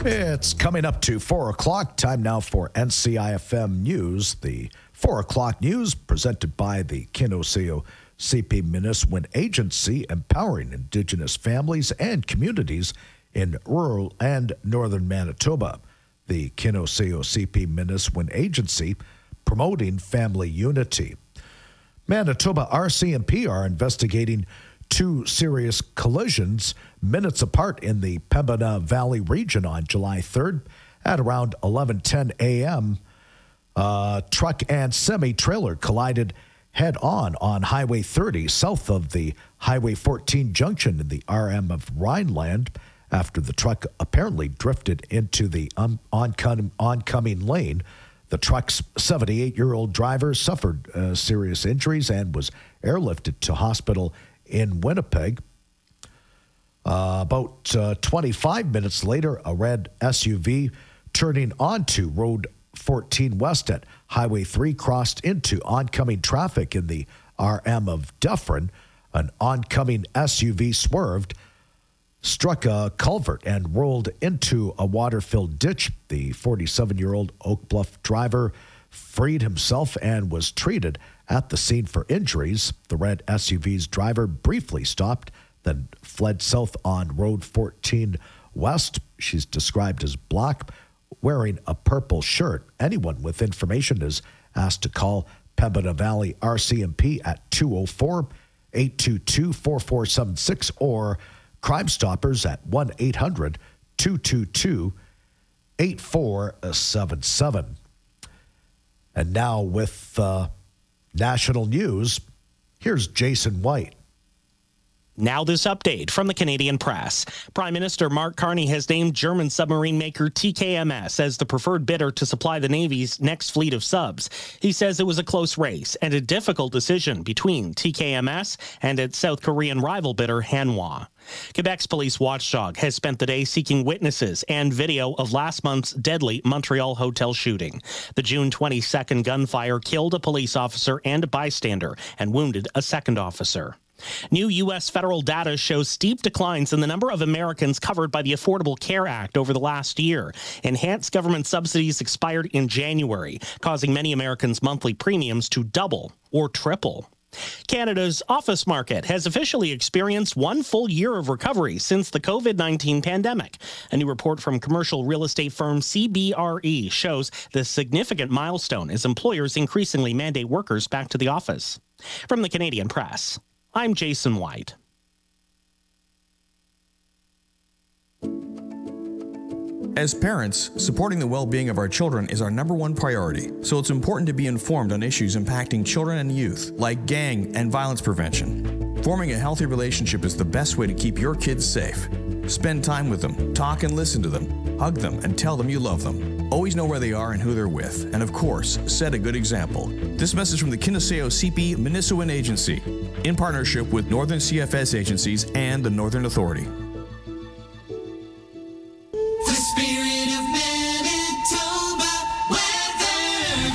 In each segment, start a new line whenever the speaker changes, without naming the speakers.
It's coming up to 4 o'clock. Time now for NCIFM News. The 4 o'clock news presented by the Kinoseo CP Municipal Agency, empowering Indigenous families and communities in rural and northern Manitoba. The Kinoseo CP Municipal Agency, promoting family unity. Manitoba RCMP are investigating two serious collisions minutes apart in the Pembina Valley region on July 3rd at around 11:10 a.m. Truck and semi-trailer collided head-on Highway 30 south of the Highway 14 junction in the RM of Rhineland after the truck apparently drifted into the oncoming lane. The truck's 78-year-old driver suffered serious injuries and was airlifted to hospital in Winnipeg. About 25 minutes later, a red SUV turning onto Road 14 West at Highway 3 crossed into oncoming traffic in the RM of Dufferin. An oncoming SUV swerved, struck a culvert, and rolled into a water-filled ditch. The 47-year-old Oak Bluff driver freed himself and was treated at the scene for injuries. The red SUV's driver briefly stopped, then fled south on Road 14 West. She's described as black, wearing a purple shirt. Anyone with information is asked to call Pembina Valley RCMP at 204-822-4476 or Crime Stoppers at 1-800-222-8477. And now with national news, here's Jason White.
Now this update from the Canadian Press. Prime Minister Mark Carney has named German submarine maker TKMS as the preferred bidder to supply the Navy's next fleet of subs. He says it was a close race and a difficult decision between TKMS and its South Korean rival bidder Hanwha. Quebec's police watchdog has spent the day seeking witnesses and video of last month's deadly Montreal hotel shooting. The June 22nd gunfire killed a police officer and a bystander and wounded a second officer. New U.S. federal data shows steep declines in the number of Americans covered by the Affordable Care Act over the last year. Enhanced government subsidies expired in January, causing many Americans' monthly premiums to double or triple. Canada's office market has officially experienced one full year of recovery since the COVID-19 pandemic. A new report from commercial real estate firm CBRE shows the significant milestone as employers increasingly mandate workers back to the office. From the Canadian Press, I'm Jason White.
As parents, supporting the well-being of our children is our number one priority, so it's important to be informed on issues impacting children and youth, like gang and violence prevention. Forming a healthy relationship is the best way to keep your kids safe. Spend time with them, talk and listen to them, hug them and tell them you love them. Always know where they are and who they're with, and of course, set a good example. This message from the Kinoseo CP Municipal Agency, in partnership with Northern CFS agencies and the Northern Authority.
The spirit of Manitoba weather.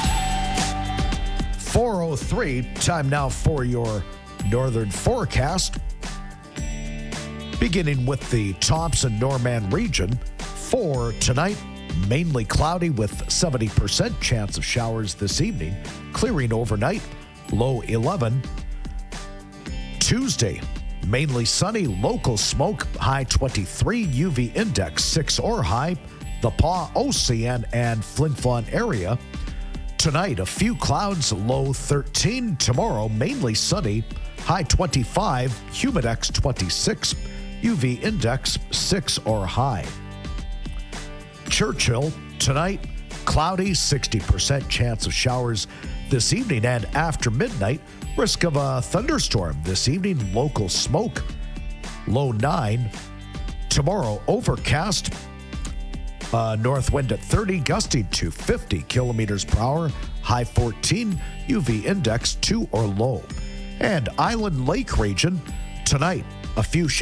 4:03, time now for your northern forecast. Beginning with the Thompson-Norman region, for tonight, mainly cloudy with 70% chance of showers this evening, clearing overnight, low 11. Tuesday, mainly sunny, local smoke, high 23, UV index 6 or high, the Pas, Ocean, and Flin Flon area. Tonight, a few clouds, low 13. Tomorrow, mainly sunny, high 25, humidex 26, UV index 6 or high. Churchill, tonight, cloudy, 60% chance of showers this evening, and after midnight, risk of a thunderstorm this evening, local smoke, low 9. Tomorrow, overcast, north wind at 30, gusting to 50 kilometers per hour, high 14, UV index 2 or low. And Island Lake region, tonight, a few